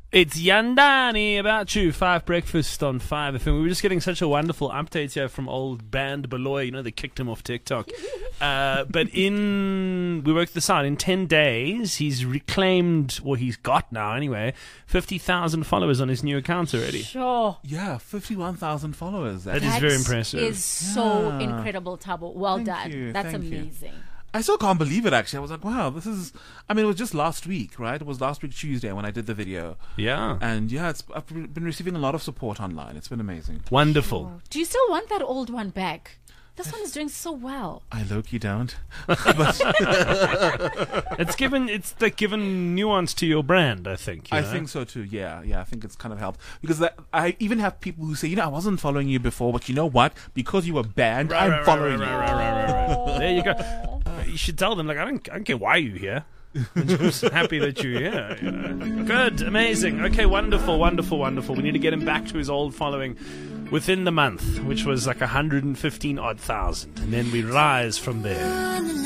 It's Yandani About You, 5 Breakfast on 5 FM. We were just getting such a wonderful update here from old band Beloy. You know, they kicked him off TikTok. But we worked this out. In 10 days, he's reclaimed, or he's got now anyway, 50,000 followers on his new account already. Sure. Yeah, 51,000 followers. That is very impressive. That is so incredible, Thabo. Well done. You, That's thank you. amazing. I still can't believe it, actually. I was like, wow, this is... I mean, it was just last week, right? It was last week Tuesday when I did the video. Yeah. And yeah, I've been receiving a lot of support online. It's been amazing. Wonderful. Oh. Do you still want that old one back? This one is doing so well. I low-key don't. It's like given nuance to your brand, I think. I think so too, yeah. I think it's kind of helped. Because I even have people who say, I wasn't following you before, but you know what? Because you were banned, I'm following you. Right. There you go. You should tell them, like, I don't care why you're here. I'm just happy that you're here. You know? Good, amazing. Okay, wonderful. We need to get him back to his old following within the month, which was like 115,000, and then we rise from there.